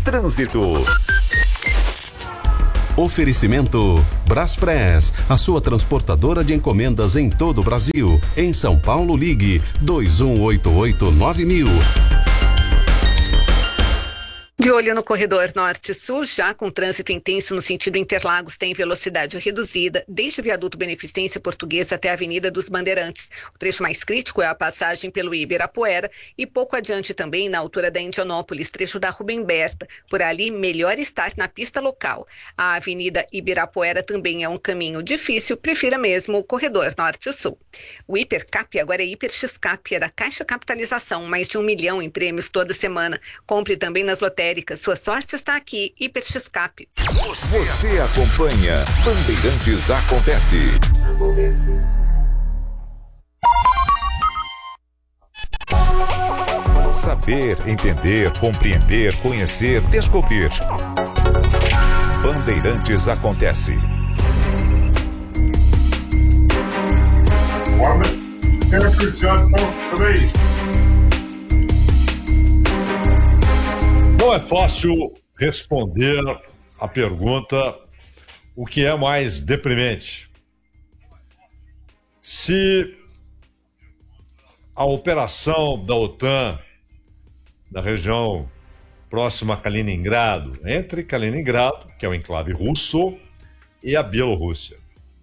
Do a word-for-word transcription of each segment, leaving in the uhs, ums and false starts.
Trânsito. Oferecimento Braspress, a sua transportadora de encomendas em todo o Brasil. Em São Paulo, ligue dois um oito oito nove mil. De olho no corredor norte-sul, já com trânsito intenso no sentido Interlagos, tem velocidade reduzida, desde o viaduto Beneficência Portuguesa até a Avenida dos Bandeirantes. O trecho mais crítico é a passagem pelo Ibirapuera e pouco adiante também na altura da Indianópolis, trecho da Rubem Berta. Por ali, melhor estar na pista local. A Avenida Ibirapuera também é um caminho difícil, prefira mesmo o corredor norte-sul. O Hipercap agora é Hiper X-Cap, é da Caixa Capitalização, mais de um milhão em prêmios toda semana. Compre também nas lotéricas. Sua sorte está aqui, Hiper X-Cap. Você, Você acompanha Bandeirantes Acontece. Acontece. Saber, entender, compreender, conhecer, descobrir. Bandeirantes Acontece. Não é fácil responder a pergunta: o que é mais deprimente? Se a operação da OTAN na região próxima a Kaliningrado, entre Kaliningrado, que é o enclave russo, e a Bielorrússia,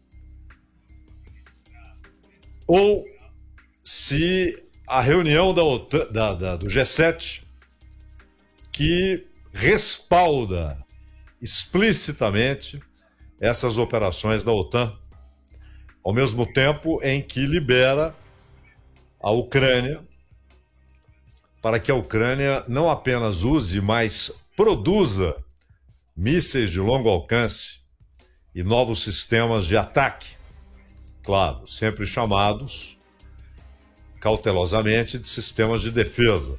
ou se a reunião da OTAN, da, da, do G sete, que respalda explicitamente essas operações da OTAN, ao mesmo tempo em que libera a Ucrânia para que a Ucrânia não apenas use, mas produza mísseis de longo alcance e novos sistemas de ataque, claro, sempre chamados cautelosamente de sistemas de defesa.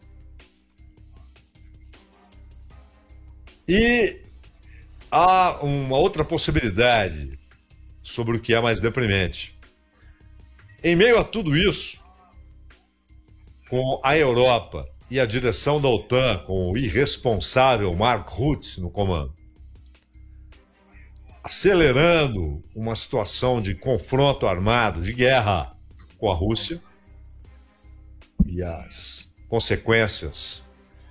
E há uma outra possibilidade sobre o que é mais deprimente. Em meio a tudo isso, com a Europa e a direção da OTAN, com o irresponsável Mark Rutte no comando, acelerando uma situação de confronto armado, de guerra com a Rússia, e as consequências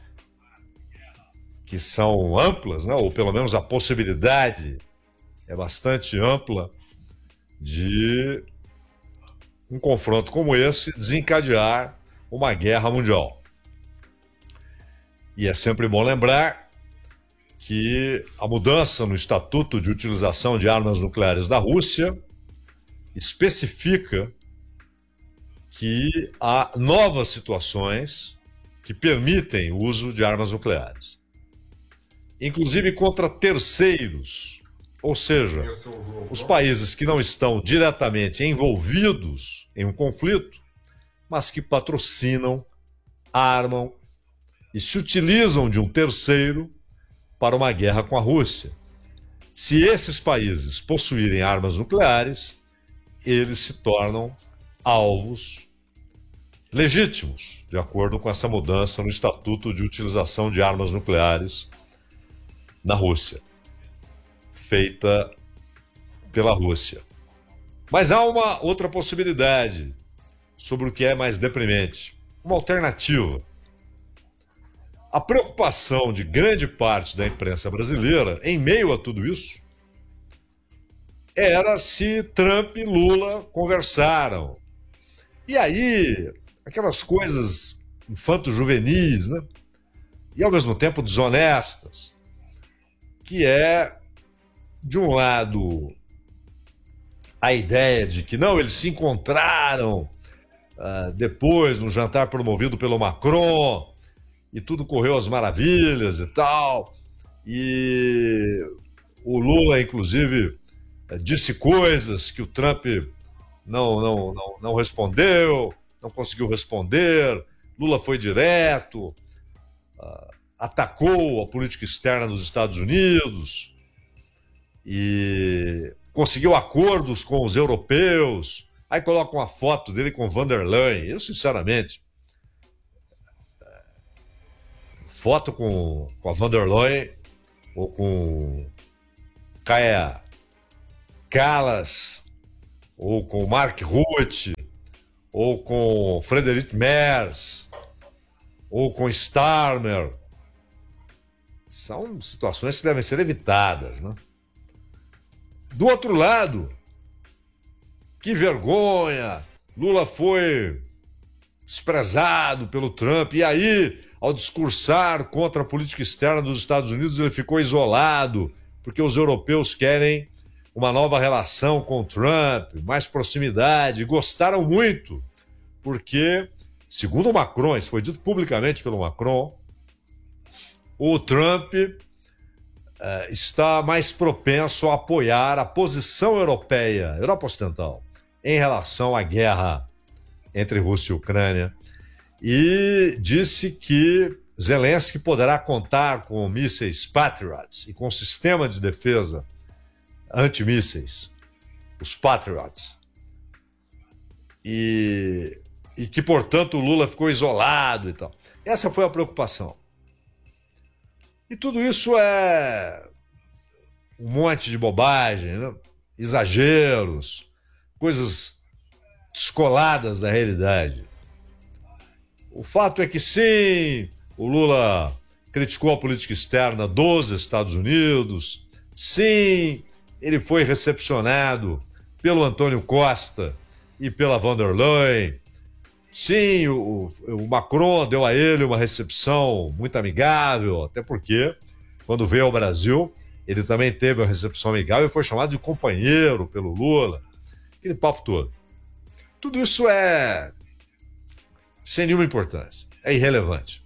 que são amplas, né? Ou pelo menos a possibilidade é bastante ampla de um confronto como esse desencadear uma guerra mundial. E é sempre bom lembrar que a mudança no Estatuto de Utilização de Armas Nucleares da Rússia especifica que há novas situações que permitem o uso de armas nucleares, inclusive contra terceiros, ou seja, os países que não estão diretamente envolvidos em um conflito, mas que patrocinam, armam e se utilizam de um terceiro para uma guerra com a Rússia. Se esses países possuírem armas nucleares, eles se tornam alvos legítimos, de acordo com essa mudança no Estatuto de Utilização de Armas Nucleares na Rússia, feita pela Rússia. Mas há uma outra possibilidade sobre o que é mais deprimente, uma alternativa. A preocupação de grande parte da imprensa brasileira, em meio a tudo isso, era se Trump e Lula conversaram. E aí, aquelas coisas infanto-juvenis, né? E ao mesmo tempo desonestas, que é, de um lado, a ideia de que não, eles se encontraram uh, depois, no jantar promovido pelo Macron, e tudo correu às maravilhas e tal, e o Lula, inclusive, uh, disse coisas que o Trump não, não, não, não respondeu, não conseguiu responder. Lula foi direto, uh, atacou a política externa dos Estados Unidos e conseguiu acordos com os europeus. Aí coloca uma foto dele com Van der Leyen. Eu, sinceramente, foto com, com a van der Leyen ou com Kaja Kallas ou com Mark Rutte ou com Friedrich Merz ou com Starmer. São situações que devem ser evitadas, né? Do outro lado, que vergonha! Lula foi desprezado pelo Trump e aí, ao discursar contra a política externa dos Estados Unidos, ele ficou isolado porque os europeus querem uma nova relação com o Trump, mais proximidade, gostaram muito, porque, segundo o Macron, isso foi dito publicamente pelo Macron, o Trump uh, está mais propenso a apoiar a posição europeia, Europa Ocidental, em relação à guerra entre Rússia e Ucrânia, e disse que Zelensky poderá contar com mísseis Patriots e com um sistema de defesa antimísseis, os Patriots, e, e que, portanto, o Lula ficou isolado e tal. Essa foi a preocupação. E tudo isso é um monte de bobagem, né? Exageros, coisas descoladas da realidade. O fato é que sim, o Lula criticou a política externa dos Estados Unidos, sim, ele foi recepcionado pelo Antônio Costa e pela van der Leyen, sim, o, o Macron deu a ele uma recepção muito amigável, até porque, quando veio ao Brasil, ele também teve uma recepção amigável e foi chamado de companheiro pelo Lula. Aquele papo todo. Tudo isso é sem nenhuma importância, é irrelevante.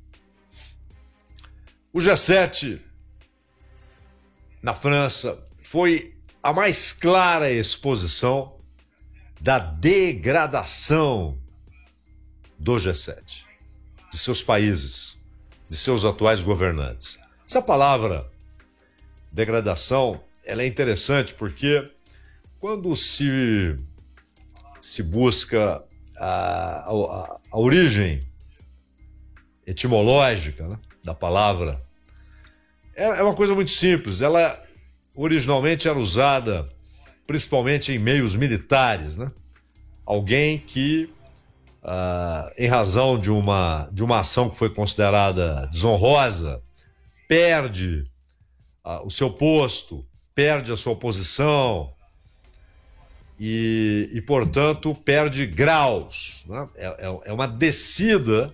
O G sete, na França, foi a mais clara exposição da degradação do G sete, de seus países, de seus atuais governantes. Essa palavra, degradação, ela é interessante porque quando se, se busca a, a, a origem etimológica, né, da palavra, é, é uma coisa muito simples. Ela originalmente era usada principalmente em meios militares, né? Alguém que Uh, em razão de uma, de uma ação que foi considerada desonrosa, perde uh, o seu posto, perde a sua posição e, e portanto, perde graus, né? é, é, é uma descida,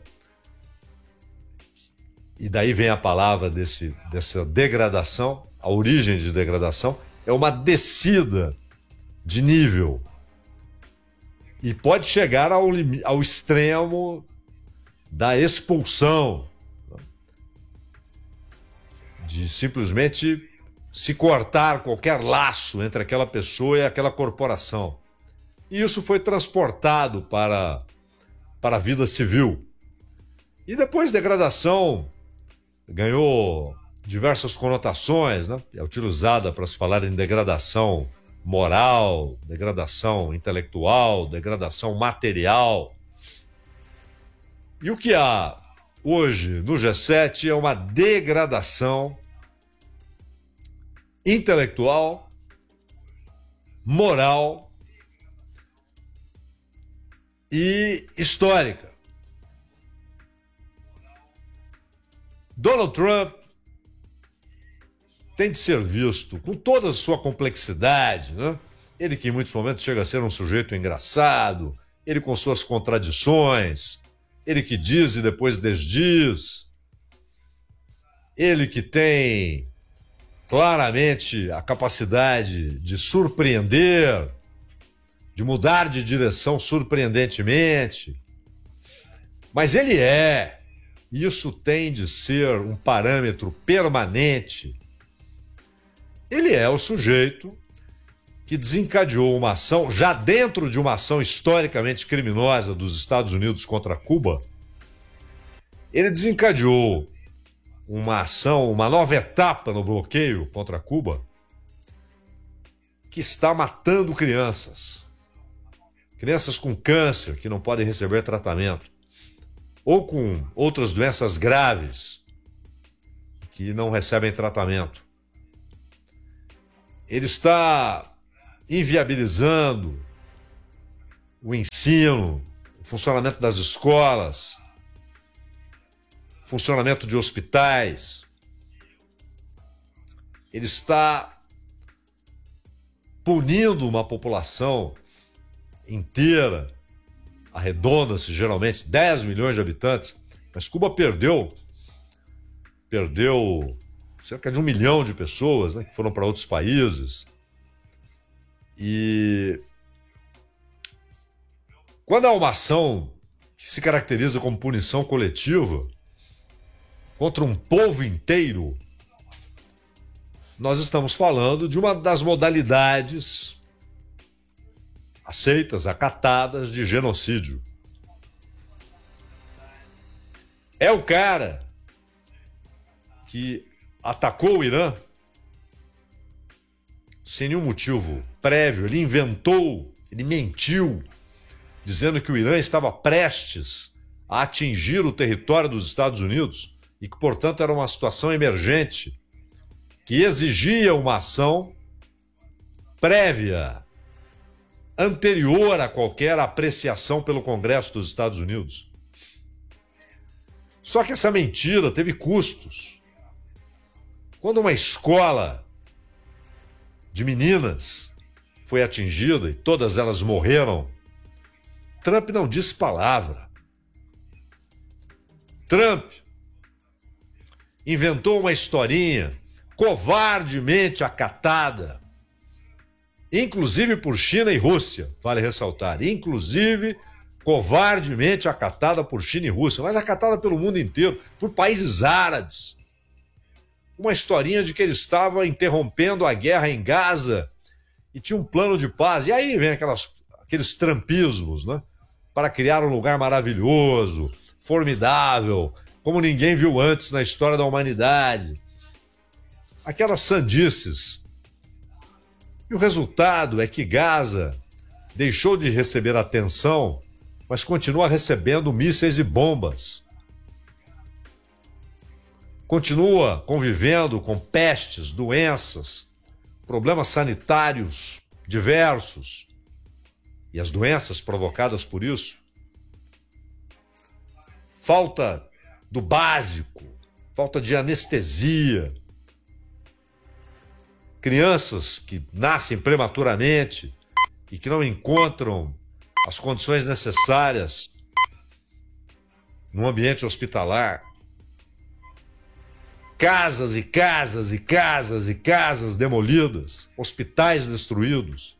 e daí vem a palavra desse, dessa degradação, a origem de degradação, é uma descida de nível. E pode chegar ao, ao extremo da expulsão, de simplesmente se cortar qualquer laço entre aquela pessoa e aquela corporação. E isso foi transportado para, para a vida civil. E depois degradação ganhou diversas conotações, né? É utilizada para se falar em degradação moral, degradação intelectual, degradação material. E o que há hoje no G sete é uma degradação intelectual, moral e histórica. Donald Trump tem de ser visto com toda a sua complexidade, né? Ele que em muitos momentos chega a ser um sujeito engraçado, ele com suas contradições, ele que diz e depois desdiz, ele que tem claramente a capacidade de surpreender, de mudar de direção surpreendentemente, mas ele é, isso tem de ser um parâmetro permanente. Ele é o sujeito que desencadeou uma ação, já dentro de uma ação historicamente criminosa dos Estados Unidos contra Cuba, ele desencadeou uma ação, uma nova etapa no bloqueio contra Cuba, que está matando crianças. Crianças com câncer que não podem receber tratamento, ou com outras doenças graves, que não recebem tratamento. Ele está inviabilizando o ensino, o funcionamento das escolas, o funcionamento de hospitais. Ele está punindo uma população inteira, arredonda-se geralmente dez milhões de habitantes, mas Cuba perdeu, perdeu cerca de um milhão de pessoas, né, que foram para outros países. E quando há uma ação que se caracteriza como punição coletiva contra um povo inteiro, nós estamos falando de uma das modalidades aceitas, acatadas de genocídio. É o cara que atacou o Irã sem nenhum motivo prévio, ele inventou, ele mentiu, dizendo que o Irã estava prestes a atingir o território dos Estados Unidos e que, portanto, era uma situação emergente que exigia uma ação prévia, anterior a qualquer apreciação pelo Congresso dos Estados Unidos. Só que essa mentira teve custos. Quando uma escola de meninas foi atingida e todas elas morreram, Trump não disse palavra. Trump inventou uma historinha covardemente acatada, inclusive por China e Rússia, vale ressaltar, inclusive covardemente acatada por China e Rússia, mas acatada pelo mundo inteiro, por países árabes. Uma historinha de que ele estava interrompendo a guerra em Gaza e tinha um plano de paz. E aí vem aquelas, aqueles trumpismos, né? Para criar um lugar maravilhoso, formidável, como ninguém viu antes na história da humanidade. Aquelas sandices. E o resultado é que Gaza deixou de receber atenção, mas continua recebendo mísseis e bombas. Continua convivendo com pestes, doenças, problemas sanitários diversos. E as doenças provocadas por isso. Falta do básico, falta de anestesia. Crianças que nascem prematuramente e que não encontram as condições necessárias no ambiente hospitalar. Casas e casas e casas e casas demolidas, hospitais destruídos.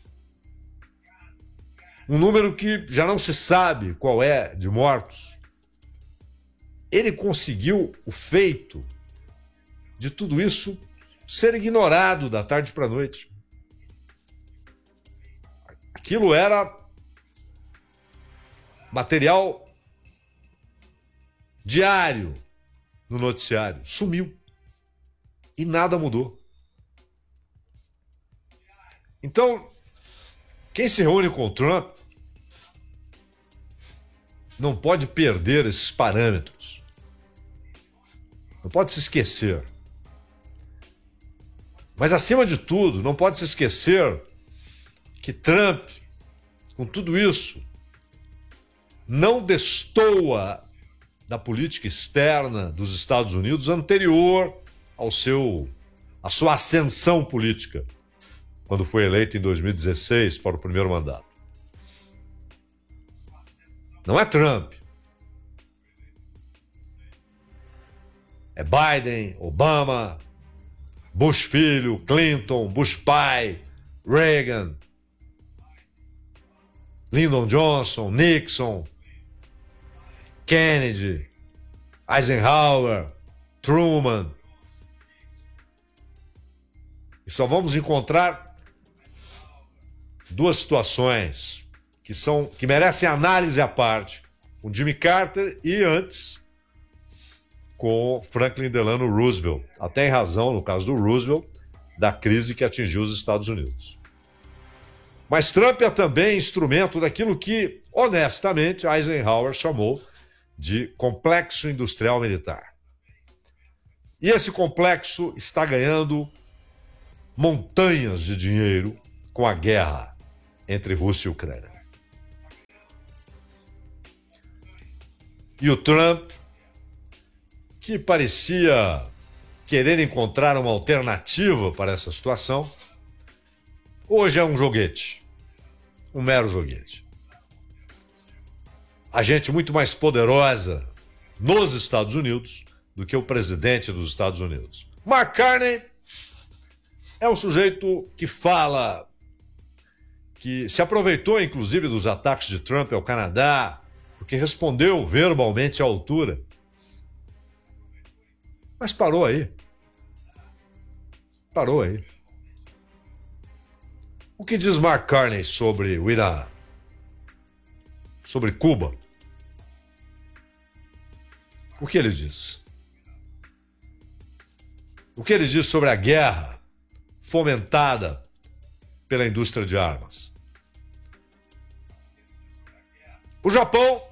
Um número que já não se sabe qual é de mortos. Ele conseguiu o feito de tudo isso ser ignorado da tarde para a noite. Aquilo era material diário no noticiário. Sumiu. E nada mudou. Então, quem se reúne com o Trump não pode perder esses parâmetros. Não pode se esquecer. Mas, acima de tudo, não pode se esquecer que Trump, com tudo isso, não destoa da política externa dos Estados Unidos anterior ao seu, à sua ascensão política, quando foi eleito em dois mil e dezesseis para o primeiro mandato. Não é Trump. É Biden, Obama, Bush filho, Clinton, Bush pai, Reagan, Lyndon Johnson, Nixon, Kennedy, Eisenhower, Truman. E só vamos encontrar duas situações que são que merecem análise à parte, com Jimmy Carter e antes com Franklin Delano Roosevelt, até em razão, no caso do Roosevelt, da crise que atingiu os Estados Unidos. Mas Trump é também instrumento daquilo que, honestamente, Eisenhower chamou de complexo industrial militar. E esse complexo está ganhando montanhas de dinheiro com a guerra entre Rússia e Ucrânia. E o Trump, que parecia querer encontrar uma alternativa para essa situação, hoje é um joguete, um mero joguete. A gente muito mais poderosa nos Estados Unidos do que o presidente dos Estados Unidos. Mark Carney é um sujeito que fala, que se aproveitou inclusive dos ataques de Trump ao Canadá, porque respondeu verbalmente à altura. Mas parou aí. Parou aí. O que diz Mark Carney sobre o Irã? Sobre Cuba? O que ele diz? O que ele diz sobre a guerra fomentada pela indústria de armas? O Japão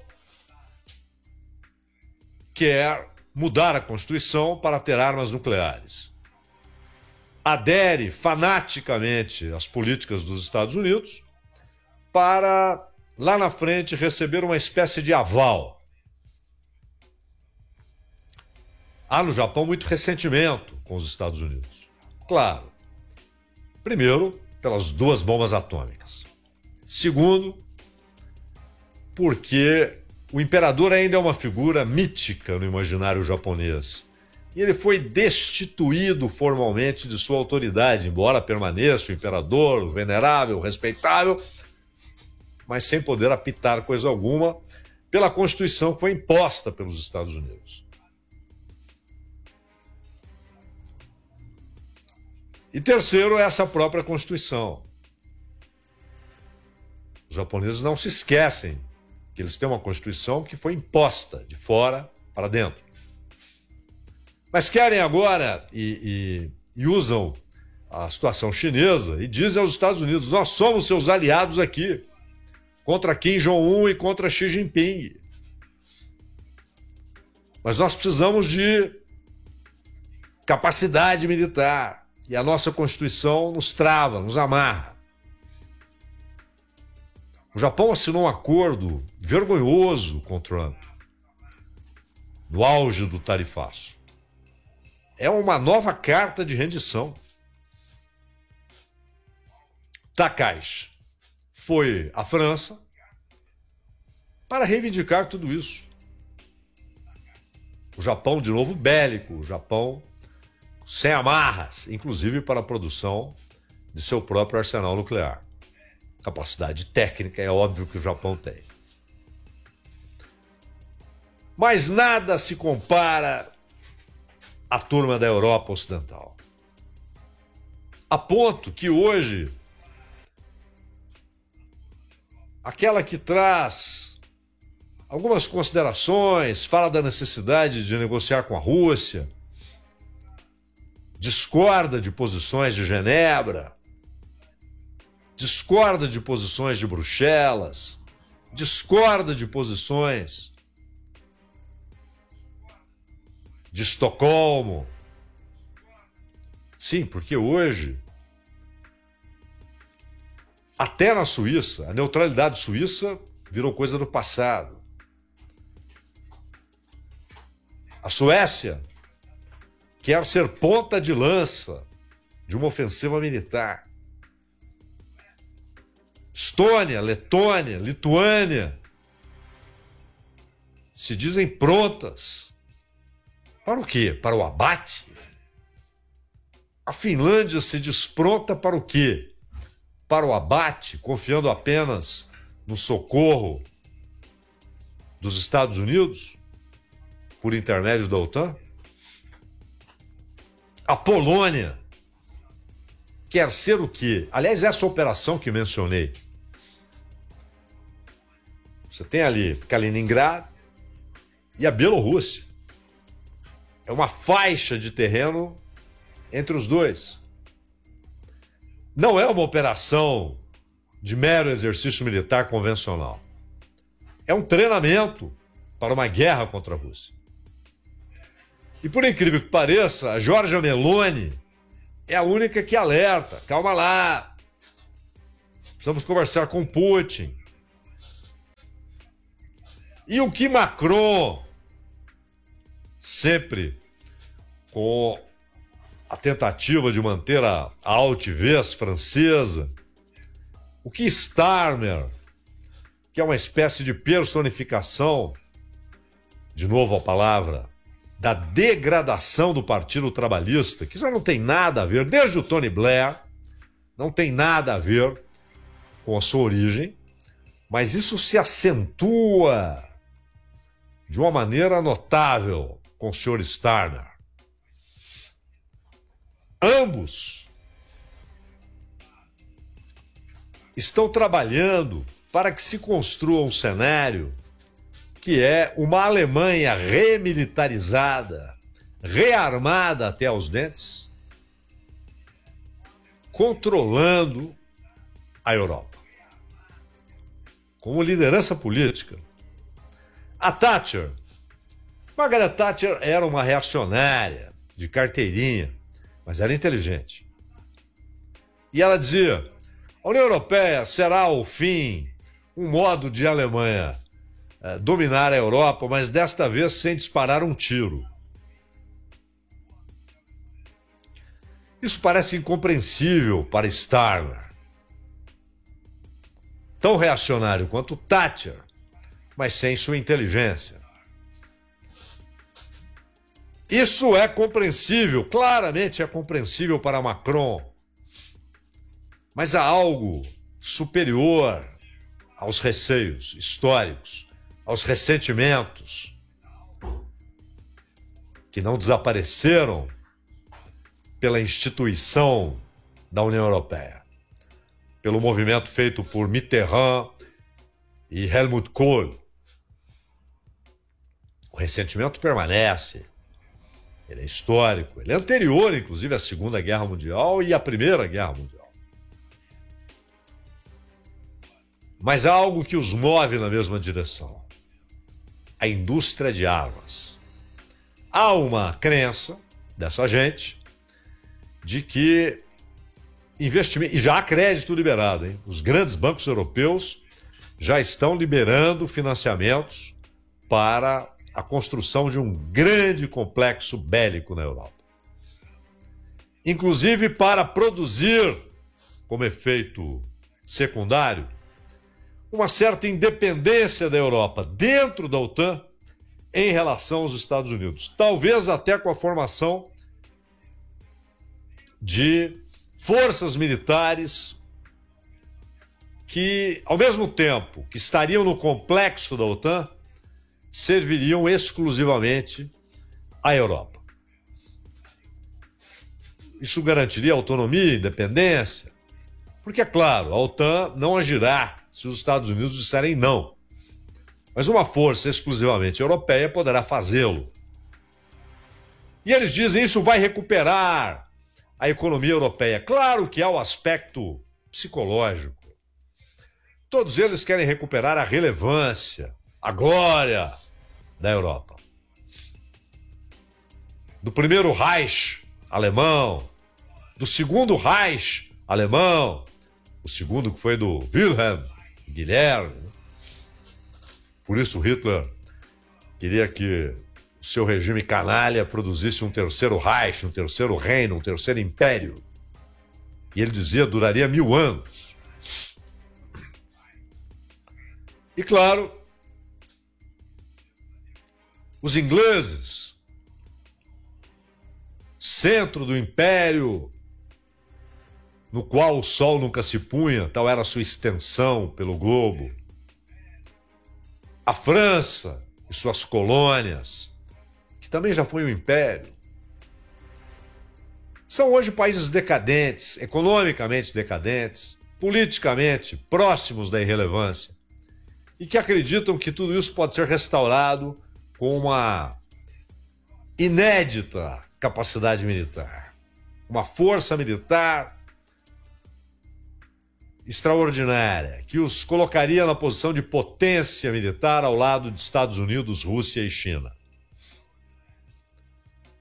quer mudar a Constituição para ter armas nucleares. Adere fanaticamente às políticas dos Estados Unidos para, lá na frente, receber uma espécie de aval. Há no Japão muito ressentimento com os Estados Unidos. Claro, primeiro, pelas duas bombas atômicas. Segundo, porque o imperador ainda é uma figura mítica no imaginário japonês. E ele foi destituído formalmente de sua autoridade, embora permaneça o imperador, o venerável, o respeitável, mas sem poder apitar coisa alguma pela Constituição que foi imposta pelos Estados Unidos. E terceiro, essa própria Constituição. Os japoneses não se esquecem que eles têm uma Constituição que foi imposta de fora para dentro. Mas querem agora e, e, e usam a situação chinesa e dizem aos Estados Unidos: nós somos seus aliados aqui, contra Kim Jong-un e contra Xi Jinping. Mas nós precisamos de capacidade militar e a nossa Constituição nos trava, nos amarra. O Japão assinou um acordo vergonhoso com Trump, no auge do tarifaço. É uma nova carta de rendição. Takaichi foi à França para reivindicar tudo isso. O Japão, de novo, bélico, o Japão sem amarras, inclusive para a produção de seu próprio arsenal nuclear. Capacidade técnica é óbvio que o Japão tem. Mas nada se compara à turma da Europa Ocidental. A ponto que hoje, aquela que traz algumas considerações, fala da necessidade de negociar com a Rússia, discorda de posições de Genebra, discorda de posições de Bruxelas, discorda de posições de Estocolmo. Sim, porque hoje, até na Suíça, a neutralidade suíça virou coisa do passado. A Suécia quer ser ponta de lança de uma ofensiva militar. Estônia, Letônia, Lituânia se dizem prontas. Para o quê? Para o abate? A Finlândia se diz pronta para o quê? Para o abate, confiando apenas no socorro dos Estados Unidos, por intermédio da OTAN? A Polônia quer ser o quê? Aliás, essa operação que mencionei. Você tem ali Kaliningrado e a Bielorrússia. É uma faixa de terreno entre os dois. Não é uma operação de mero exercício militar convencional. É um treinamento para uma guerra contra a Rússia. E por incrível que pareça, a Giorgia Meloni é a única que alerta. Calma lá. Precisamos conversar com Putin. E o que Macron, sempre com a tentativa de manter a, a altivez francesa, o que Starmer, que é uma espécie de personificação, de novo a palavra, da degradação do Partido Trabalhista, que já não tem nada a ver, desde o Tony Blair, não tem nada a ver com a sua origem, mas isso se acentua de uma maneira notável com o senhor Starmer. Ambos estão trabalhando para que se construa um cenário que é uma Alemanha remilitarizada, rearmada até aos dentes, controlando a Europa. Como liderança política. A Thatcher, Margaret Thatcher era uma reacionária, de carteirinha, mas era inteligente. E ela dizia, a União Europeia será o fim, um modo de Alemanha eh, dominar a Europa, mas desta vez sem disparar um tiro. Isso parece incompreensível para Starmer. Tão reacionário quanto Thatcher, mas sem sua inteligência. Isso é compreensível, claramente é compreensível para Macron. Mas há algo superior aos receios históricos, aos ressentimentos, que não desapareceram pela instituição da União Europeia, pelo movimento feito por Mitterrand e Helmut Kohl. O ressentimento permanece, ele é histórico, ele é anterior, inclusive, à Segunda Guerra Mundial e à Primeira Guerra Mundial. Mas há algo que os move na mesma direção, a indústria de armas. Há uma crença dessa gente de que investimento, e já há crédito liberado, hein? Os grandes bancos europeus já estão liberando financiamentos para a construção de um grande complexo bélico na Europa. Inclusive para produzir, como efeito secundário, uma certa independência da Europa dentro da OTAN em relação aos Estados Unidos. Talvez até com a formação de forças militares que, ao mesmo tempo que estariam no complexo da OTAN, serviriam exclusivamente à Europa. Isso garantiria autonomia e independência, porque, é claro, a OTAN não agirá se os Estados Unidos disserem não. Mas uma força exclusivamente europeia poderá fazê-lo. E eles dizem isso vai recuperar a economia europeia. Claro que há o aspecto psicológico. Todos eles querem recuperar a relevância, a glória da Europa. Do primeiro Reich alemão, do segundo Reich alemão, o segundo que foi do Wilhelm Guilherme. Por isso Hitler queria que o seu regime canalha produzisse um terceiro Reich, um terceiro reino, um terceiro império. E ele dizia que duraria mil anos. E claro, os ingleses, centro do império, no qual o sol nunca se punha, tal era a sua extensão pelo globo. A França e suas colônias, que também já foi um império, são hoje países decadentes, economicamente decadentes, politicamente próximos da irrelevância, e que acreditam que tudo isso pode ser restaurado com uma inédita capacidade militar, uma força militar extraordinária, que os colocaria na posição de potência militar ao lado de Estados Unidos, Rússia e China.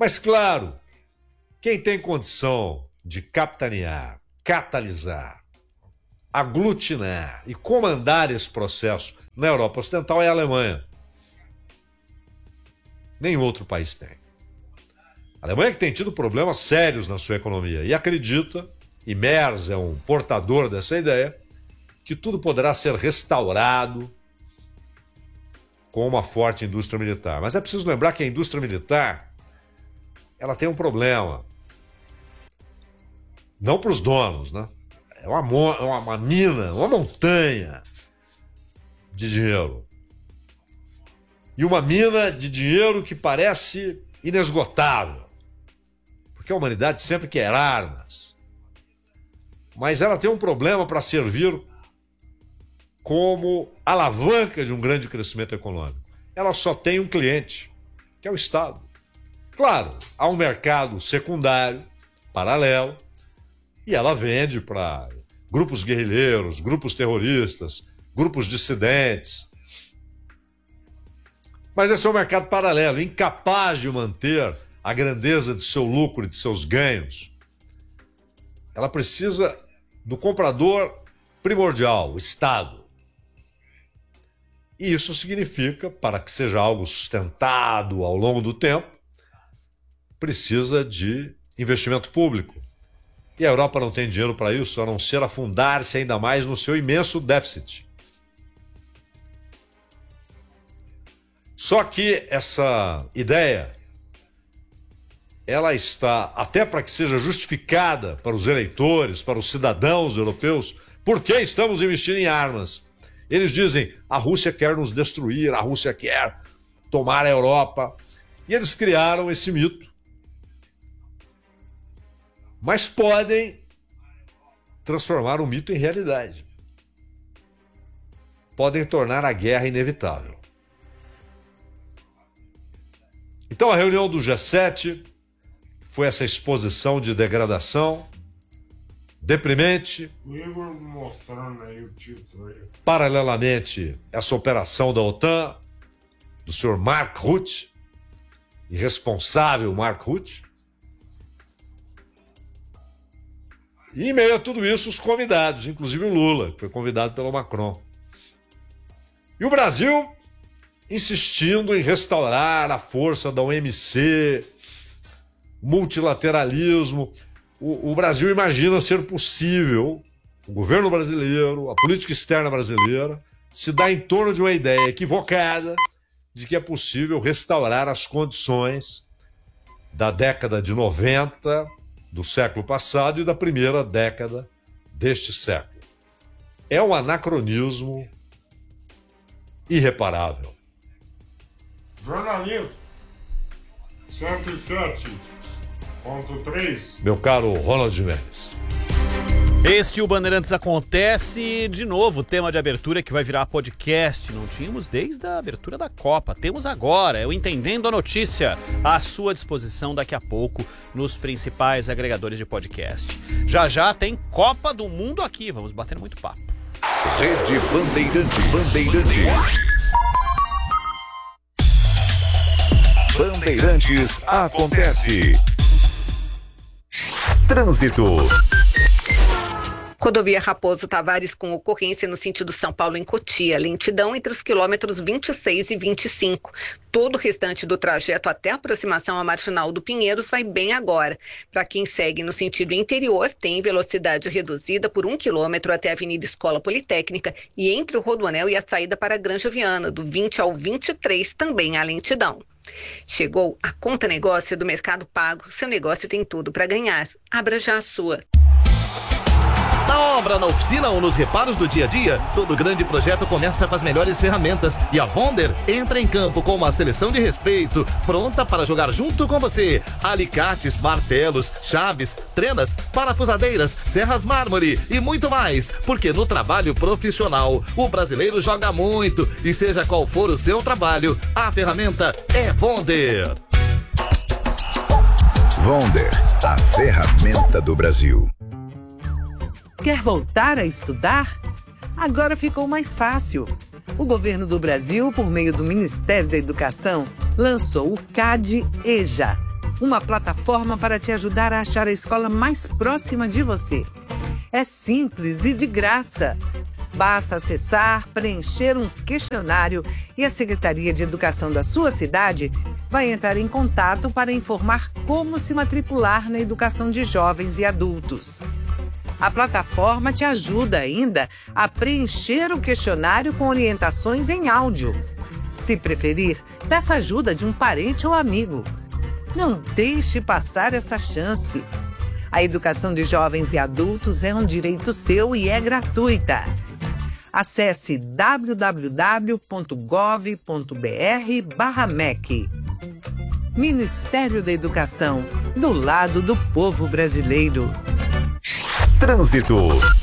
Mas, claro, quem tem condição de capitanear, catalisar, aglutinar e comandar esse processo na Europa Ocidental é a Alemanha. Nenhum outro país tem. A Alemanha que tem tido problemas sérios na sua economia e acredita, e Merz é um portador dessa ideia, que tudo poderá ser restaurado com uma forte indústria militar. Mas é preciso lembrar que a indústria militar ela tem um problema. Não para os donos, né? É uma, uma, uma mina, uma montanha de dinheiro. E uma mina de dinheiro que parece inesgotável. Porque a humanidade sempre quer armas. Mas ela tem um problema para servir como alavanca de um grande crescimento econômico. Ela só tem um cliente, que é o Estado. Claro, há um mercado secundário, paralelo, e ela vende para grupos guerrilheiros, grupos terroristas, grupos dissidentes. Mas esse é um mercado paralelo, incapaz de manter a grandeza de seu lucro e de seus ganhos. Ela precisa do comprador primordial, o Estado. E isso significa, para que seja algo sustentado ao longo do tempo, precisa de investimento público. E a Europa não tem dinheiro para isso, a não ser afundar-se ainda mais no seu imenso déficit. Só que essa ideia, ela está, até para que seja justificada para os eleitores, para os cidadãos europeus, por que estamos investindo em armas? Eles dizem, a Rússia quer nos destruir, a Rússia quer tomar a Europa. E eles criaram esse mito. Mas podem transformar o mito em realidade. Podem tornar a guerra inevitável. Então a reunião do G sete foi essa exposição de degradação, deprimente. Paralelamente, essa operação da OTAN, do senhor Mark Rutte, irresponsável Mark Rutte. E em meio a tudo isso, os convidados, inclusive o Lula, que foi convidado pelo Macron. E o Brasil insistindo em restaurar a força da O M C, multilateralismo. O, o Brasil imagina ser possível, o governo brasileiro, a política externa brasileira, se dá em torno de uma ideia equivocada de que é possível restaurar as condições da década de noventa do século passado e da primeira década deste século. É um anacronismo irreparável. Jornalismo cento e sete ponto três. Meu caro Ronald Mendes. Este o Bandeirantes Acontece, de novo, tema de abertura que vai virar podcast. Não tínhamos desde a abertura da Copa. Temos agora, é o Entendendo a Notícia, à sua disposição daqui a pouco nos principais agregadores de podcast. Já já tem Copa do Mundo aqui, vamos bater muito papo. Rede Bandeirantes. Bandeirantes. Bandeirantes Acontece. Trânsito. Rodovia Raposo Tavares com ocorrência no sentido São Paulo em Cotia, lentidão entre os quilômetros vinte e seis e vinte e cinco. Todo o restante do trajeto até a aproximação à Marginal do Pinheiros vai bem agora. Para quem segue no sentido interior, tem velocidade reduzida por um quilômetro até a Avenida Escola Politécnica e entre o Rodoanel e a saída para a Granja Viana, do vinte ao vinte e três, também há lentidão. Chegou a Conta Negócio do Mercado Pago. Seu negócio tem tudo para ganhar. Abra já a sua. Na obra, na oficina ou nos reparos do dia a dia, todo grande projeto começa com as melhores ferramentas e a Vonder entra em campo com uma seleção de respeito, pronta para jogar junto com você. Alicates, martelos, chaves, trenas, parafusadeiras, serras mármore e muito mais, porque no trabalho profissional o brasileiro joga muito e seja qual for o seu trabalho, a ferramenta é Vonder. Vonder, a ferramenta do Brasil. Quer voltar a estudar? Agora ficou mais fácil. O governo do Brasil, por meio do Ministério da Educação, lançou o CAD-EJA, uma plataforma para te ajudar a achar a escola mais próxima de você. É simples e de graça. Basta acessar, preencher um questionário e a Secretaria de Educação da sua cidade vai entrar em contato para informar como se matricular na educação de jovens e adultos. A plataforma te ajuda ainda a preencher o questionário com orientações em áudio. Se preferir, peça ajuda de um parente ou amigo. Não deixe passar essa chance. A educação de jovens e adultos é um direito seu e é gratuita. Acesse w w w ponto gov ponto b r barra M E C. Ministério da Educação, do lado do povo brasileiro. Trânsito.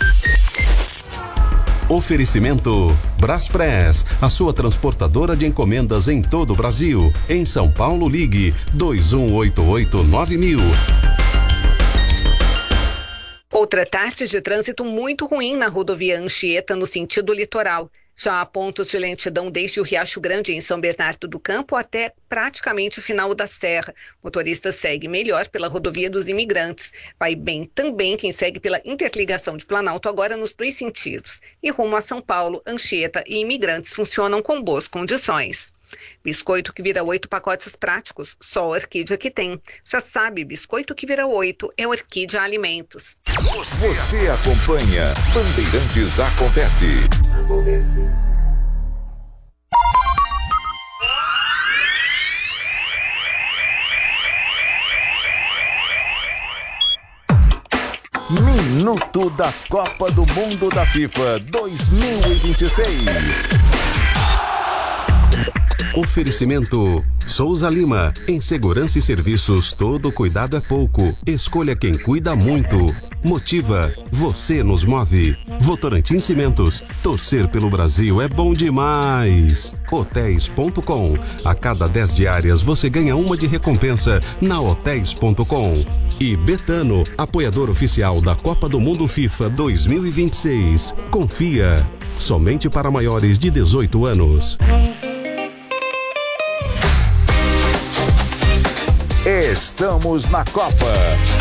Oferecimento Braspress, a sua transportadora de encomendas em todo o Brasil. Em São Paulo, ligue dois um oito oito nove mil. Outra tarde de trânsito muito ruim na rodovia Anchieta, no sentido litoral. Já há pontos de lentidão desde o Riacho Grande, em São Bernardo do Campo, até praticamente o final da serra. O motorista segue melhor pela rodovia dos Imigrantes. Vai bem também quem segue pela interligação de Planalto, agora nos dois sentidos. E rumo a São Paulo, Anchieta e Imigrantes funcionam com boas condições. Biscoito que vira oito, pacotes práticos, só a Orquídea que tem. Já sabe, biscoito que vira oito é Orquídea Alimentos. Você, Você acompanha Bandeirantes Acontece. Acontece. Minuto da Copa do Mundo da FIFA dois mil e vinte e seis. Oferecimento Souza Lima. Em segurança e serviços, todo cuidado é pouco. Escolha quem cuida muito. Motiva. Você nos move. Votorantim Cimentos. Torcer pelo Brasil é bom demais. Hotéis ponto com. A cada dez diárias você ganha uma de recompensa na Hotéis ponto com. E Betano, apoiador oficial da Copa do Mundo FIFA dois mil e vinte e seis. Confia. Somente para maiores de dezoito anos. Estamos na Copa.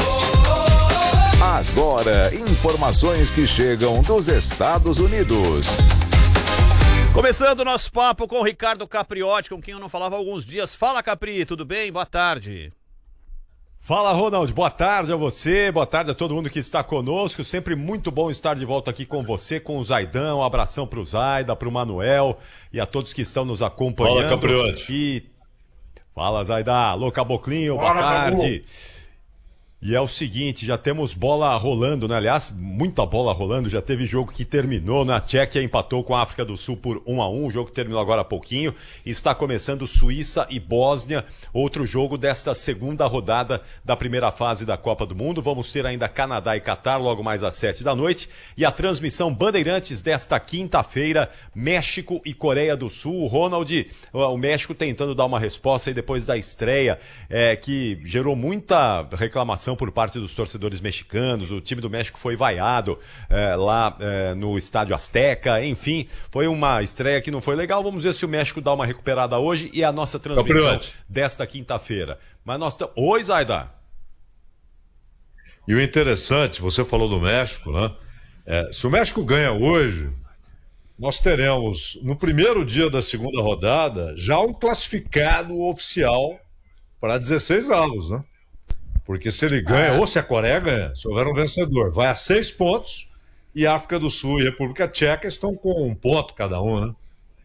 Agora, informações que chegam dos Estados Unidos. Começando o nosso papo com o Ricardo Capriotti, com quem eu não falava há alguns dias. Fala, Capri, tudo bem? Boa tarde. Fala, Ronald, boa tarde a você, boa tarde a todo mundo que está conosco, sempre muito bom estar de volta aqui com você, com o Zaidão, um abração para o Zaida, para o Manuel e a todos que estão nos acompanhando. Fala, Capriotti. E... Fala, Zaida, alô, Caboclinho, boa Fala, tarde. Cabo. E é o seguinte, já temos bola rolando, né? Aliás, muita bola rolando, já teve jogo que terminou, né? A Tchequia empatou com a África do Sul por um a um, o jogo terminou agora há pouquinho. Está começando Suíça e Bósnia, outro jogo desta segunda rodada da primeira fase da Copa do Mundo. Vamos ter ainda Canadá e Catar logo mais às sete da noite. E a transmissão Bandeirantes desta quinta-feira, México e Coreia do Sul. O Ronald, o México tentando dar uma resposta aí depois da estreia, é, que gerou muita reclamação por parte dos torcedores mexicanos. O time do México foi vaiado é, lá é, no Estádio Azteca, enfim, foi uma estreia que não foi legal. Vamos ver se o México dá uma recuperada hoje e a nossa transmissão Capriante. desta quinta-feira. Mas nós t... Oi, Zaida. E o interessante, você falou do México, né? É, se o México ganha hoje, nós teremos no primeiro dia da segunda rodada já um classificado oficial para dezesseis avos, né? Porque se ele ganha, ah. ou se a Coreia ganha, se houver um vencedor, vai a seis pontos, e a África do Sul e a República Tcheca estão com um ponto cada um, né?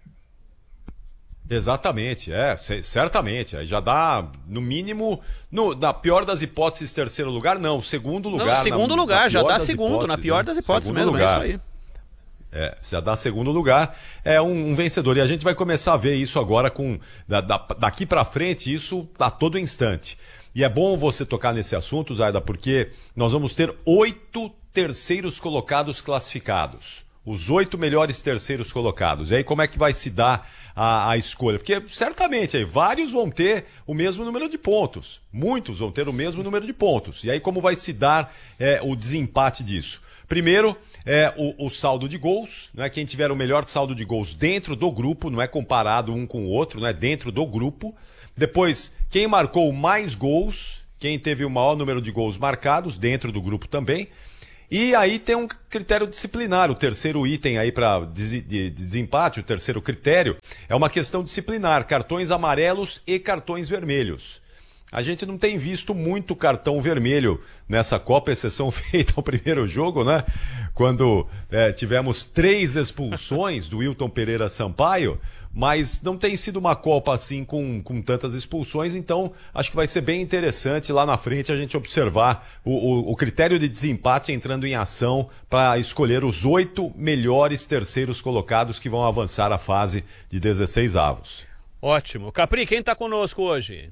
Exatamente, é, certamente. Aí já dá, no mínimo, no, na pior das hipóteses, terceiro lugar, não, segundo lugar. Não, segundo na, lugar, na já dá segundo, na pior das hipóteses mesmo, lugar. é isso aí. É, já dá segundo lugar, é um, um vencedor. E a gente vai começar a ver isso agora com da, da, daqui para frente, isso a todo instante. E é bom você tocar nesse assunto, Zaida, porque nós vamos ter oito terceiros colocados classificados. Os oito melhores terceiros colocados. E aí como é que vai se dar a, a escolha? Porque certamente aí, vários vão ter o mesmo número de pontos. Muitos vão ter o mesmo número de pontos. E aí como vai se dar é, o desempate disso? Primeiro, é o, o saldo de gols, né? Quem tiver o melhor saldo de gols dentro do grupo, não é comparado um com o outro, não é dentro do grupo. Depois, quem marcou mais gols, quem teve o maior número de gols marcados, dentro do grupo também. E aí tem um critério disciplinar, o terceiro item aí para de desempate, o terceiro critério, é uma questão disciplinar, cartões amarelos e cartões vermelhos. A gente não tem visto muito cartão vermelho nessa Copa, exceção feita ao primeiro jogo, né? Quando é, tivemos três expulsões do Wilton Pereira Sampaio, mas não tem sido uma Copa assim com, com tantas expulsões, então acho que vai ser bem interessante lá na frente a gente observar o, o, o critério de desempate entrando em ação para escolher os oito melhores terceiros colocados que vão avançar a fase de dezesseis avos. Ótimo. Capri, quem está conosco hoje?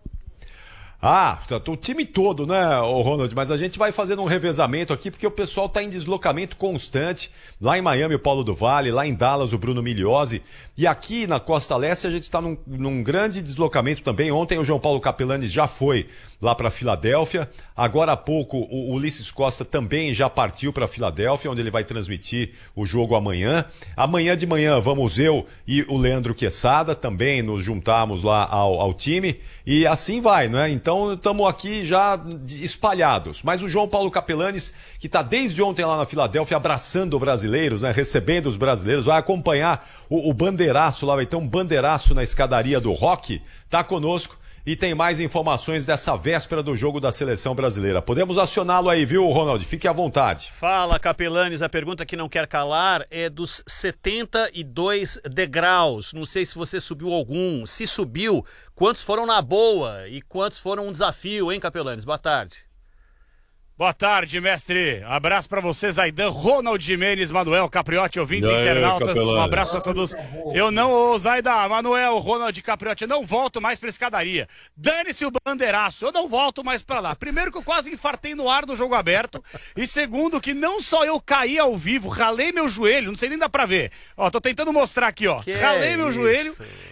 Ah, o time todo, né, Ronald? Mas a gente vai fazendo um revezamento aqui porque o pessoal está em deslocamento constante. Lá em Miami, o Paulo do Vale, lá em Dallas, o Bruno Migliozzi. E aqui na Costa Leste a gente está num, num grande deslocamento também. Ontem o João Paulo Capelanes já foi lá para Filadélfia. Agora há pouco o Ulisses Costa também já partiu para Filadélfia, onde ele vai transmitir o jogo amanhã. Amanhã de manhã vamos eu e o Leandro Quesada também nos juntarmos lá ao, ao time. E assim vai, né? Então estamos aqui já espalhados. Mas o João Paulo Capelanes, que está desde ontem lá na Filadélfia abraçando brasileiros, né? Recebendo os brasileiros, vai acompanhar o, o bandeiraço lá, vai ter um bandeiraço na escadaria do Rock, tá conosco. E tem mais informações dessa véspera do jogo da seleção brasileira. Podemos acioná-lo aí, viu, Ronald? Fique à vontade. Fala, Capelanes. A pergunta que não quer calar é dos setenta e dois degraus. Não sei se você subiu algum. Se subiu, quantos foram na boa e quantos foram um desafio, hein, Capelanes? Boa tarde. Boa tarde, mestre. Abraço pra vocês, Aidan, Ronald Jimenez, Manuel Capriotti, ouvintes, aí, internautas. Capelani. Um abraço a todos. Eu não, ô Zaidan, Manuel, Ronald Capriotti, eu não volto mais pra escadaria. Dane-se o bandeiraço, eu não volto mais pra lá. Primeiro que eu quase infartei no ar do jogo aberto. E segundo que não só eu caí ao vivo, ralei meu joelho, não sei nem dá pra ver. Ó, tô tentando mostrar aqui, ó. Que ralei é meu isso? joelho.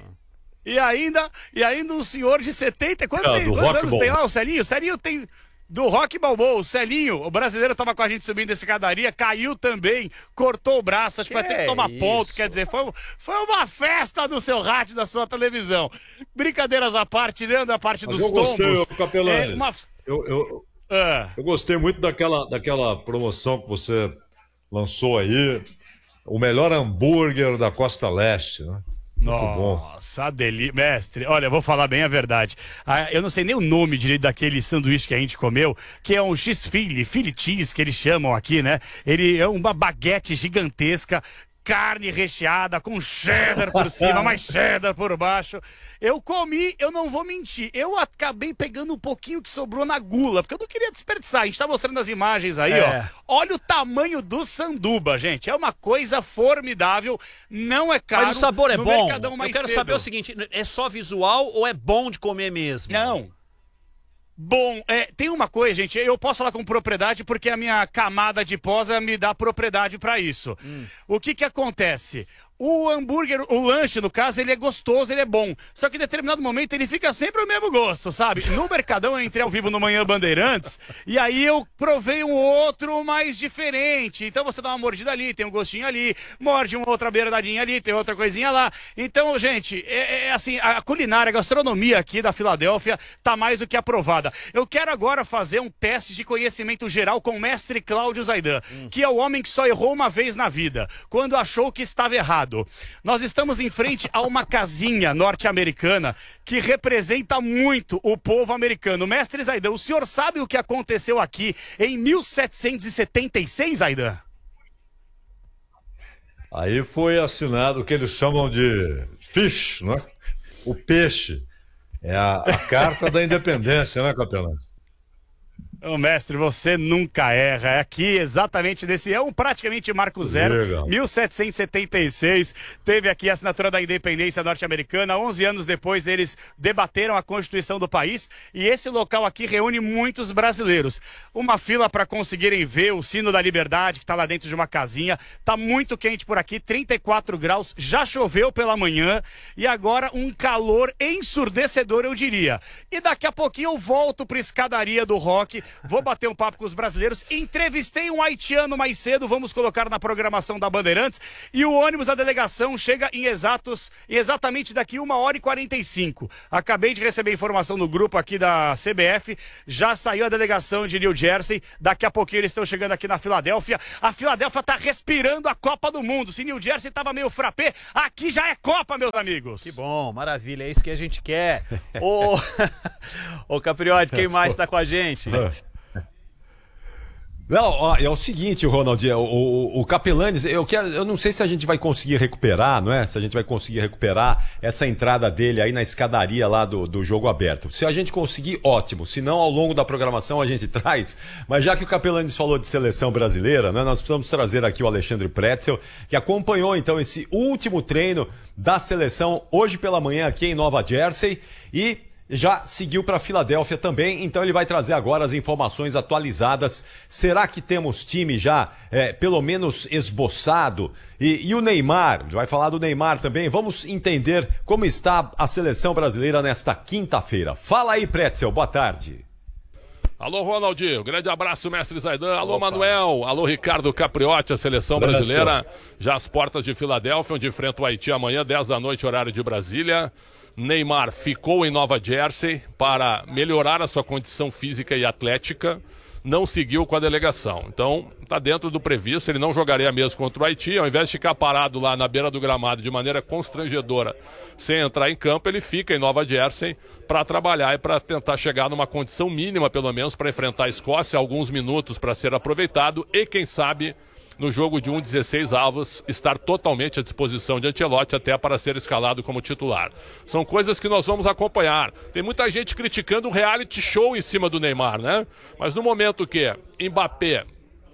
E ainda, e ainda um senhor de setenta, quantos, ah, tem, quantos anos tem lá, o Celinho? O Celinho tem... Do Rock Balboa, o Celinho, o brasileiro tava com a gente subindo essa escadaria, caiu também, cortou o braço, acho que, que vai ter que tomar isso? ponto, quer dizer, foi, foi uma festa do seu rádio, da sua televisão. Brincadeiras à parte, tirando a parte Mas dos eu gostei, tombos. Capelanes, é uma... eu, eu, ah. eu gostei muito daquela, daquela promoção que você lançou aí, o melhor hambúrguer da Costa Leste, né? Nossa, delícia. Mestre, olha, eu vou falar bem a verdade. Ah, eu não sei nem o nome direito daquele sanduíche que a gente comeu, que é um X-Philly, Philly Cheese, que eles chamam aqui, né? Ele é uma baguete gigantesca, carne recheada, com cheddar por cima, mais cheddar por baixo. Eu comi, eu não vou mentir, eu acabei pegando um pouquinho que sobrou na gula, porque eu não queria desperdiçar. A gente tá mostrando as imagens aí, é. ó. Olha o tamanho do sanduba, gente. É uma coisa formidável, não é caro. Mas o sabor é no bom. Mercadão mais eu quero cedo. saber o seguinte, é só visual ou é bom de comer mesmo? Não. Bom, é, tem uma coisa, gente, eu posso falar com propriedade porque a minha camada de posa me dá propriedade para isso. Hum. O que que acontece? O hambúrguer, o lanche, no caso, ele é gostoso, ele é bom. Só que em determinado momento ele fica sempre o mesmo gosto, sabe? No Mercadão eu entrei ao vivo no Manhã Bandeirantes e aí eu provei um outro mais diferente. Então você dá uma mordida ali, tem um gostinho ali, morde uma outra beiradinha ali, tem outra coisinha lá. Então, gente, é, é assim, a culinária, a gastronomia aqui da Filadélfia tá mais do que aprovada. Eu quero agora fazer um teste de conhecimento geral com o mestre Cláudio Zaidan, hum. que é o homem que só errou uma vez na vida, quando achou que estava errado. Nós estamos em frente a uma casinha norte-americana que representa muito o povo americano. Mestre Zaidan, o senhor sabe o que aconteceu aqui em mil setecentos e setenta e seis, Zaidan? Aí foi assinado o que eles chamam de fish, né? O peixe. É a, a carta da independência, né, Capelão? Ô, mestre, você nunca erra. É aqui, exatamente nesse... É um praticamente marco zero. Legal. mil setecentos e setenta e seis, teve aqui a assinatura da independência norte-americana. onze anos depois, eles debateram a Constituição do país. E esse local aqui reúne muitos brasileiros. Uma fila para conseguirem ver o sino da liberdade, que está lá dentro de uma casinha. Tá muito quente por aqui, trinta e quatro graus. Já choveu pela manhã. E agora um calor ensurdecedor, eu diria. E daqui a pouquinho eu volto para a escadaria do Rock Vou bater um papo com os brasileiros. Entrevistei um haitiano mais cedo, vamos colocar na programação da Bandeirantes. E o ônibus da delegação chega em exatos, exatamente daqui uma hora e quarenta e cinco. Acabei de receber informação no grupo aqui da C B F, já saiu a delegação de New Jersey, daqui a pouquinho eles estão chegando aqui na Filadélfia. A Filadélfia tá respirando a Copa do Mundo. Se New Jersey tava meio frappé, aqui já é Copa, meus amigos. Que bom, maravilha, é isso que a gente quer. Ô, ô Capriotti, quem mais tá com a gente? Não, ó, é o seguinte, Ronald, o, o, o Capelanes, eu, quero, eu não sei se a gente vai conseguir recuperar, não é? Se a gente vai conseguir recuperar essa entrada dele aí na escadaria lá do, do jogo aberto. Se a gente conseguir, ótimo. Se não, ao longo da programação a gente traz. Mas já que o Capelanes falou de seleção brasileira, né, nós precisamos trazer aqui o Alexandre Pretzel, que acompanhou então esse último treino da seleção hoje pela manhã aqui em Nova Jersey e já seguiu para Filadélfia também, então ele vai trazer agora as informações atualizadas. Será que temos time já, é, pelo menos esboçado? E, e o Neymar, vai falar do Neymar também. Vamos entender como está a seleção brasileira nesta quinta-feira. Fala aí, Pretzel, boa tarde. Alô, Ronaldinho, grande abraço, mestre Zaidan. Alô, Opa. Manuel. Alô, Ricardo Capriotti, a seleção brasileira. Já às portas de Filadélfia, onde enfrenta o Haiti amanhã, dez da noite, horário de Brasília. Neymar ficou em Nova Jersey para melhorar a sua condição física e atlética, não seguiu com a delegação. Então, está dentro do previsto, ele não jogaria mesmo contra o Haiti, ao invés de ficar parado lá na beira do gramado de maneira constrangedora, sem entrar em campo, ele fica em Nova Jersey para trabalhar e para tentar chegar numa condição mínima, pelo menos, para enfrentar a Escócia, alguns minutos para ser aproveitado e, quem sabe, no jogo de um dezesseis avos, estar totalmente à disposição de Ancelotti até para ser escalado como titular. São coisas que nós vamos acompanhar. Tem muita gente criticando o reality show em cima do Neymar, né? Mas no momento que Mbappé,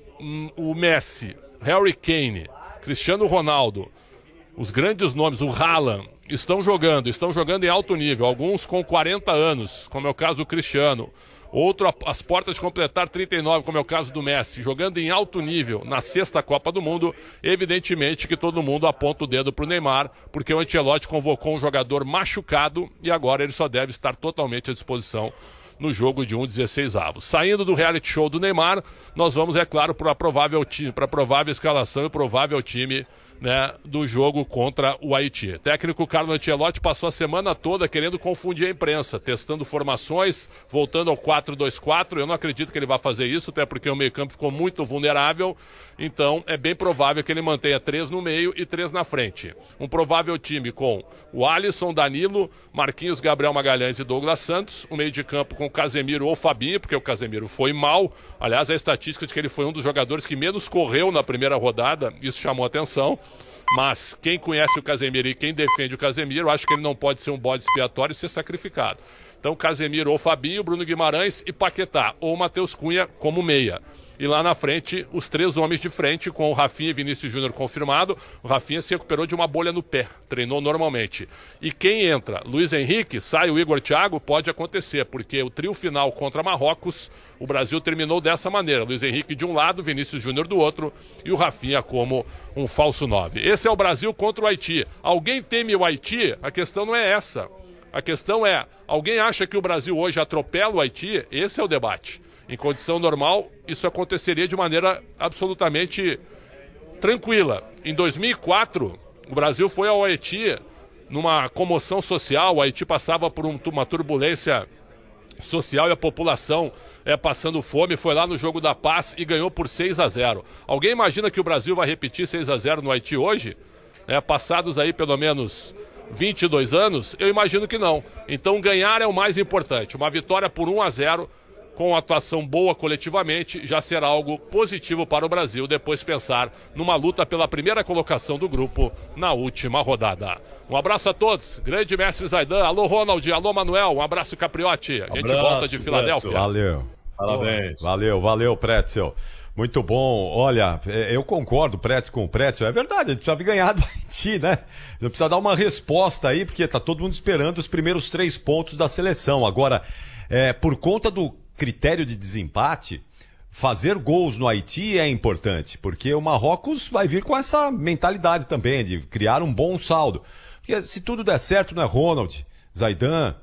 o Messi, Harry Kane, Cristiano Ronaldo, os grandes nomes, o Haaland, estão jogando, estão jogando em alto nível, alguns com quarenta anos, como é o caso do Cristiano, outro às portas de completar trinta e nove, como é o caso do Messi, jogando em alto nível na sexta Copa do Mundo. Evidentemente que todo mundo aponta o dedo para o Neymar, porque o Ancelotti convocou um jogador machucado e agora ele só deve estar totalmente à disposição no jogo de um dezesseis avos. Saindo do reality show do Neymar, nós vamos, é claro, para a provável time, para a provável escalação e provável time, né, do jogo contra o Haiti. O técnico Carlo Ancelotti passou a semana toda querendo confundir a imprensa, testando formações, voltando ao quatro dois quatro. Eu não acredito que ele vá fazer isso, até porque o meio-campo ficou muito vulnerável. Então, é bem provável que ele mantenha três no meio e três na frente. Um provável time com o Alisson, Danilo, Marquinhos, Gabriel Magalhães e Douglas Santos. Um meio de campo com o Casemiro ou Fabinho, porque o Casemiro foi mal. Aliás, a estatística de que ele foi um dos jogadores que menos correu na primeira rodada, isso chamou atenção. Mas quem conhece o Casemiro e quem defende o Casemiro, acho que ele não pode ser um bode expiatório e ser sacrificado. Então, Casemiro ou Fabinho, Bruno Guimarães e Paquetá, ou Matheus Cunha como meia. E lá na frente, os três homens de frente, com o Rafinha e Vinícius Júnior confirmado. O Rafinha se recuperou de uma bolha no pé, treinou normalmente. E quem entra? Luiz Henrique, sai o Igor Thiago, pode acontecer, porque o trio final contra Marrocos, o Brasil terminou dessa maneira. Luiz Henrique de um lado, Vinícius Júnior do outro, e o Rafinha como um falso nove. Esse é o Brasil contra o Haiti. Alguém teme o Haiti? A questão não é essa. A questão é, alguém acha que o Brasil hoje atropela o Haiti? Esse é o debate. Em condição normal, isso aconteceria de maneira absolutamente tranquila. Em dois mil e quatro, o Brasil foi ao Haiti numa comoção social. O Haiti passava por um, uma turbulência social e a população é, passando fome. Foi lá no Jogo da Paz e ganhou por seis a zero. Alguém imagina que o Brasil vai repetir seis a zero no Haiti hoje? É, passados aí pelo menos vinte e dois anos, eu imagino que não. Então ganhar é o mais importante. Uma vitória por um a zero, com atuação boa coletivamente, já será algo positivo para o Brasil, depois pensar numa luta pela primeira colocação do grupo na última rodada. Um abraço a todos, grande mestre Zaidan, alô Ronald, alô Manuel, um abraço Capriotti, a gente abraço, volta de Filadélfia. Pretzel. Valeu, parabéns. Valeu, valeu Pretzel. Muito bom, olha, eu concordo, Pretzel, com o Pretzel, é verdade, a gente precisa ganhar do Haiti, né? A gente precisa dar uma resposta aí, porque tá todo mundo esperando os primeiros três pontos da seleção. Agora, é, por conta do critério de desempate, fazer gols no Haiti é importante, porque o Marrocos vai vir com essa mentalidade também, de criar um bom saldo. Porque se tudo der certo, né, Ronald, Zaidan,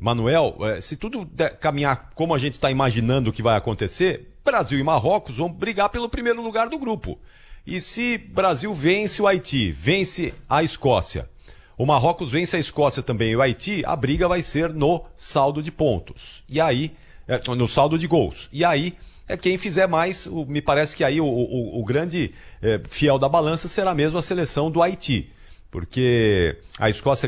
Manuel, é, se tudo der, caminhar como a gente está imaginando que vai acontecer, Brasil e Marrocos vão brigar pelo primeiro lugar do grupo. E se Brasil vence o Haiti, vence a Escócia, o Marrocos vence a Escócia também e o Haiti, a briga vai ser no saldo de pontos. E aí, é, no saldo de gols. E aí, é quem fizer mais, o, me parece que aí o, o, o grande é, fiel da balança será mesmo a seleção do Haiti. Porque a Escócia